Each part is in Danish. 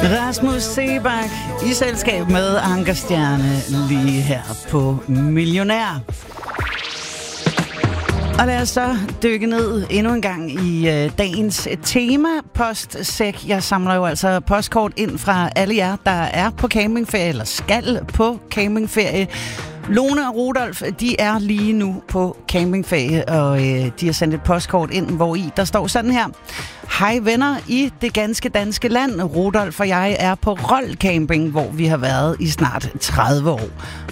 Rasmus Seebach i selskab med Anker Stjerne lige her på Millionær. Og lad os så dykke ned endnu en gang i dagens tema postsæk. Jeg samler jo altså postkort ind fra alle jer, der er på campingferie eller skal på campingferie. Lone og Rudolf, de er lige nu på campingferie, og de har sendt et postkort ind, hvor i der står sådan her. Hej venner i det ganske danske land. Rudolf og jeg er på Rold Camping, hvor vi har været i snart 30 år.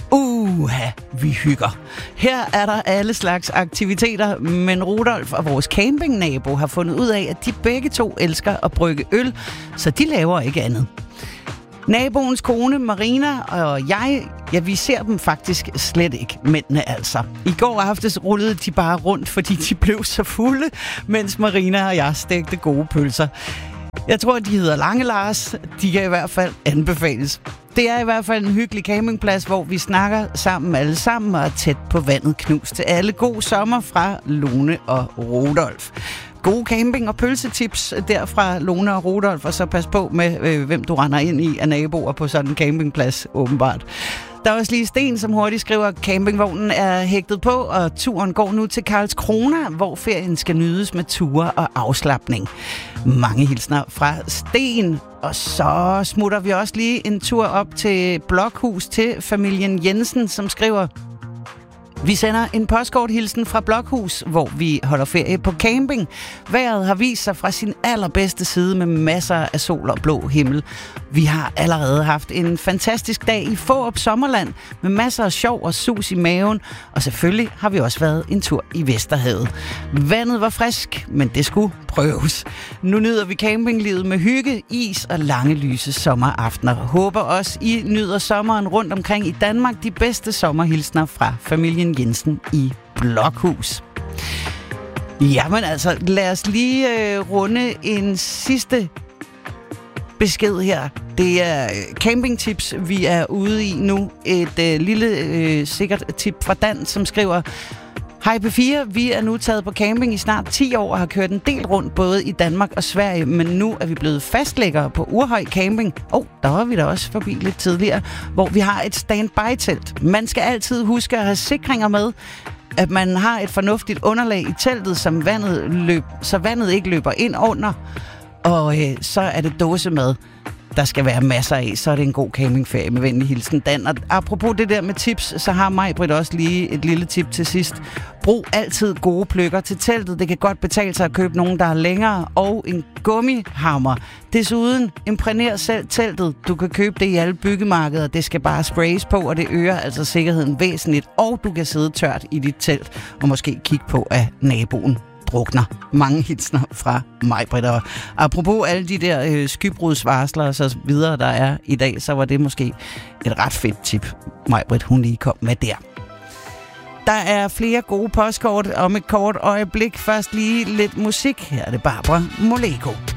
Vi hygger. Her er der alle slags aktiviteter, men Rudolf og vores campingnabo har fundet ud af, at de begge to elsker at brygge øl, så de laver ikke andet. Naboens kone Marina og jeg, vi ser dem faktisk slet ikke, mændene altså. I går aftes rullede de bare rundt, fordi de blev så fulde, mens Marina og jeg stegte gode pølser. Jeg tror, de hedder Lange Lars. De kan i hvert fald anbefales. Det er i hvert fald en hyggelig campingplads, hvor vi snakker sammen alle sammen og er tæt på vandet. Knus til alle. God sommer fra Lone og Rudolf. Gode camping- og pølsetips derfra Lone og Rudolf, og så pas på med, hvem du render ind i af naboer på sådan en campingplads, åbenbart. Der er også lige Sten, som hurtigt skriver, at campingvognen er hægtet på, og turen går nu til Karlskrona, hvor ferien skal nydes med ture og afslapning. Mange hilsner fra Sten. Og så smutter vi også lige en tur op til Blokhus til familien Jensen, som skriver... Vi sender en postkorthilsen fra Blokhus, hvor vi holder ferie på camping. Vejret har vist sig fra sin allerbedste side med masser af sol og blå himmel. Vi har allerede haft en fantastisk dag i Fårup Sommerland med masser af sjov og sus i maven. Og selvfølgelig har vi også været en tur i Vesterhavet. Vandet var frisk, men det skulle prøves. Nu nyder vi campinglivet med hygge, is og lange lyse sommeraftener. Håber også, I nyder sommeren rundt omkring i Danmark. De bedste sommerhilsner fra familien Jensen i Blokhus. Jamen altså, lad os lige runde en sidste besked her. Det er campingtips, vi er ude i nu. Et lille sikkert tip fra Dan, som skriver... Hej P4, vi er nu taget på camping i snart 10 år og har kørt en del rundt både i Danmark og Sverige, men nu er vi blevet fastlæggere på Urhøj Camping. Der var vi da også forbi lidt tidligere, hvor vi har et standby-telt. Man skal altid huske at have sikringer med, at man har et fornuftigt underlag i teltet, så vandet ikke løber ind under, og så er det dåsemad, der skal være masser af, så er det en god campingferie med venlig hilsen Dan. Og apropos det der med tips, så har Maj-Britt også lige et lille tip til sidst. Brug altid gode pløkker til teltet. Det kan godt betale sig at købe nogen, der er længere, og en gummihammer. Desuden, imprægner selv teltet. Du kan købe det i alle byggemarkeder. Det skal bare sprays på, og det øger altså sikkerheden væsentligt. Og du kan sidde tørt i dit telt og måske kigge på, at naboen drukner. Mange hilsner fra Maj-Britt. Og apropos alle de der skybrudsvarsler og så videre, der er i dag, så var det måske et ret fedt tip, Maj-Britt, hun lige kom med der. Der er flere gode postkort om et kort øjeblik. Først lige lidt musik. Her er det Barbara Moleko.